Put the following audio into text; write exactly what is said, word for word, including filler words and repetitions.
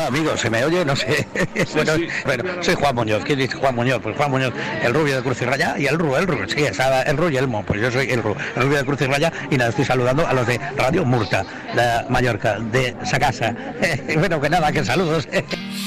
amigos, ¿se me oye? No sé. bueno, sí. bueno, soy Juan Muñoz. ¿Quién dice Juan Muñoz? Pues Juan Muñoz, el rubio de Cruz y Raya y el Ru, el Ru. Sí, esa, el Ru y el Mo. Pues yo soy el Ru, el rubio de Cruz y Raya y nada, estoy saludando a los de Radio Murta, de Mallorca, de Sacasa. bueno, que nada, que saludos.